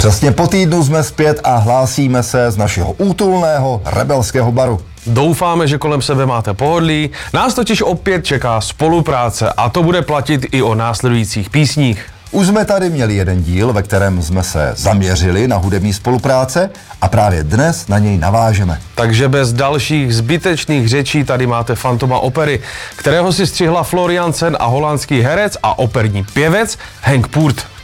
Přesně po týdnu jsme zpět a hlásíme se z našeho útulného rebelského baru. Doufáme, že kolem sebe máte pohodlí. Nás totiž opět čeká spolupráce a to bude platit i o následujících písních. Už jsme tady měli jeden díl, ve kterém jsme se zaměřili na hudební spolupráce a právě dnes na něj navážeme. Takže bez dalších zbytečných řečí tady máte Fantoma opery, kterého si střihla Florian Sen a holandský herec a operní pěvec Henk Poort.